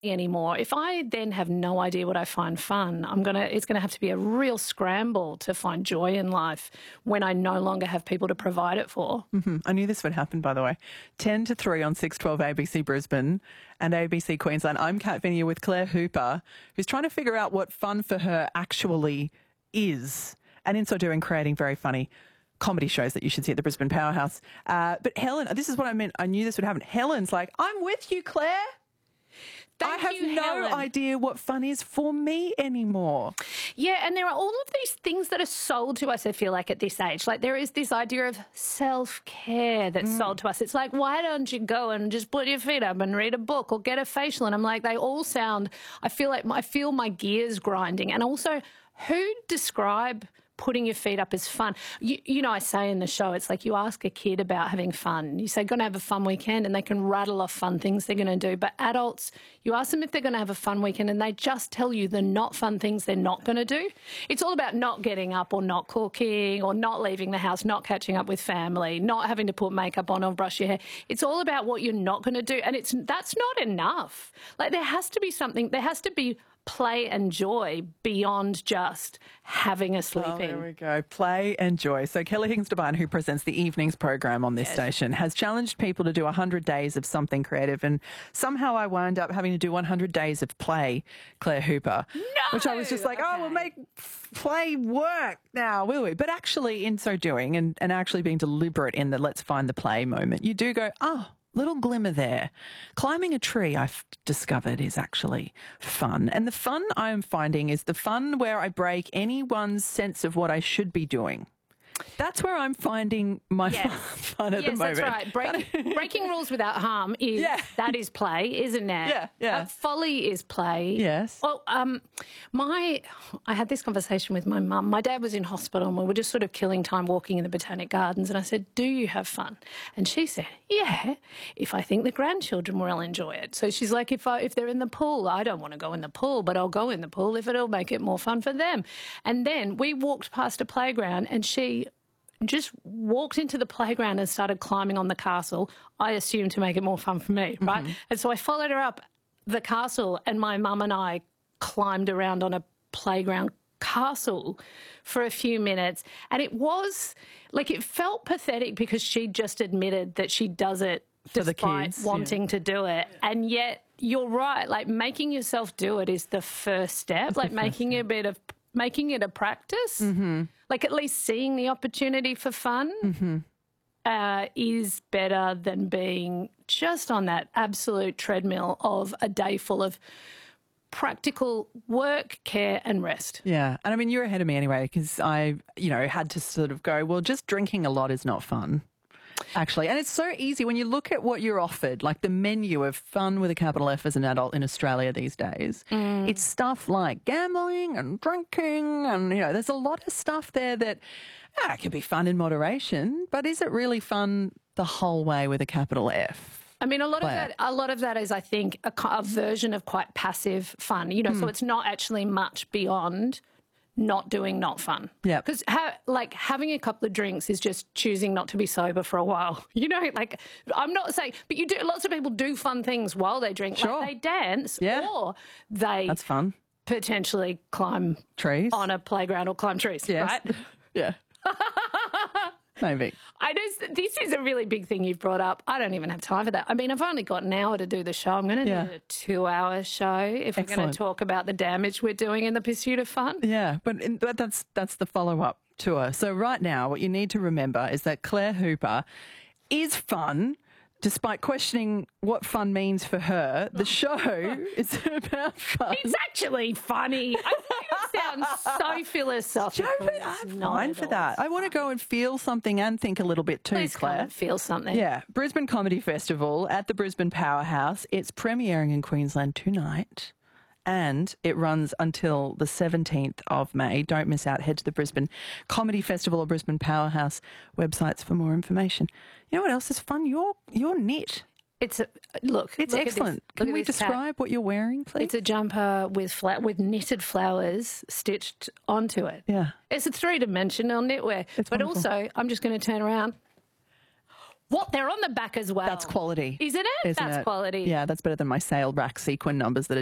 anymore. If I then have no idea what I find fun, it's gonna have to be a real scramble to find joy in life when I no longer have people to provide it for. Mm-hmm. I knew this would happen, by the way. 10 to 3 on 612 ABC Brisbane and ABC Queensland. I'm Kat Vinier with Claire Hooper, who's trying to figure out what fun for her actually is, and in so doing creating very funny comedy shows that you should see at the Brisbane Powerhouse. But Helen, this is what I meant. I knew this would happen. Helen's like, I'm with you, Claire. I have no idea what fun is for me anymore. Yeah, and there are all of these things that are sold to us, I feel like, at this age. Like, there is this idea of self-care that's sold to us. It's like, why don't you go and just put your feet up and read a book or get a facial? And I'm like, they all sound, I feel my gears grinding. And also, who describe putting your feet up is fun? You know, I say in the show, it's like you ask a kid about having fun. You say, going to have a fun weekend, and they can rattle off fun things they're going to do. But adults, you ask them if they're going to have a fun weekend, and they just tell you the not fun things they're not going to do. It's all about not getting up or not cooking or not leaving the house, not catching up with family, not having to put makeup on or brush your hair. It's all about what you're not going to do. And that's not enough. Like, there has to be something, there has to be play and joy beyond just having a sleep in. There we go. Play and joy. So Kelly Higgins-Devine, who presents the evenings program on this station, has challenged people to do 100 days of something creative, and somehow I wound up having to do 100 days of play, Claire Hooper. No! Which I was just like, we'll make play work now, will we? But actually, in so doing, and actually being deliberate in the let's find the play moment, you do go, little glimmer there. Climbing a tree, I've discovered, is actually fun. And the fun I'm finding is the fun where I break anyone's sense of what I should be doing. That's where I'm finding my fun at the moment. Yes, that's right. Breaking rules without harm that is play, isn't it? Yeah. Folly is play. Yes. Well, I had this conversation with my mum. My dad was in hospital, and we were just sort of killing time walking in the Botanic Gardens, and I said, do you have fun? And she said, yeah, if I think the grandchildren will enjoy it. So she's like, if they're in the pool, I don't want to go in the pool, but I'll go in the pool if it'll make it more fun for them. And then we walked past a playground, and she just walked into the playground and started climbing on the castle, I assume to make it more fun for me, right? Mm-hmm. And so I followed her up the castle, and my mum and I climbed around on a playground castle for a few minutes. And it was, like, it felt pathetic because she just admitted that she does it for despite the kids, wanting to do it. And yet, you're right, like, making yourself do it is the first step, like making it a practice, like at least seeing the opportunity for fun is better than being just on that absolute treadmill of a day full of practical work, care and rest. Yeah. And I mean, you're ahead of me anyway, because I, had to sort of go, well, just drinking a lot is not fun. Actually, and it's so easy when you look at what you're offered, like the menu of fun with a capital F as an adult in Australia these days. It's stuff like gambling and drinking, and there's a lot of stuff there that it can be fun in moderation, but is it really fun the whole way with a capital F? I mean, a lot of that is, I think, a version of quite passive fun. So it's not actually much beyond not doing not fun. Yeah. Because having a couple of drinks is just choosing not to be sober for a while. I'm not saying, but lots of people do fun things while they drink. Sure. Like they dance or that's fun. Potentially climb trees on a playground or climb trees, right? Yeah. Maybe. This is a really big thing you've brought up. I don't even have time for that. I mean, I've only got an hour to do the show. I'm going to do a 2-hour show if we're going to talk about the damage we're doing in the pursuit of fun. Yeah, but that's the follow-up tour. So right now, what you need to remember is that Claire Hooper is fun. Despite questioning what fun means for her, the show is about fun. It's actually funny. I think it sounds so philosophical. I'm fine for that. I want to go and feel something and think a little bit too, Please Claire. Come and feel something. Yeah. Brisbane Comedy Festival at the Brisbane Powerhouse. It's premiering in Queensland tonight, and it runs until the 17th of May. Don't miss out. Head to the Brisbane Comedy Festival or Brisbane Powerhouse websites for more information. You know what else is fun? Your knit. It's excellent. Can we describe what you're wearing, please? It's a jumper with knitted flowers stitched onto it. Yeah. It's a 3-dimensional knitwear. It's but wonderful. Also, I'm just going to turn around. What? They're on the back as well. That's quality. Isn't it? Isn't That's it? quality. Yeah, that's better than my sale rack sequin numbers that are